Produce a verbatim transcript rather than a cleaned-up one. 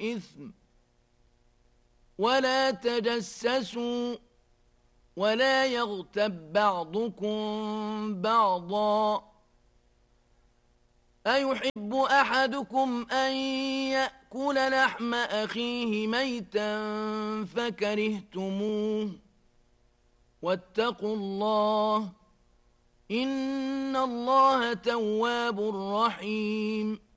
إثم ولا تجسسوا ولا يغتب بعضكم بعضا أيحب أحدكم أن يأكل لحم أخيه ميتا فكرهتموه واتقوا الله إن الله تواب رحيم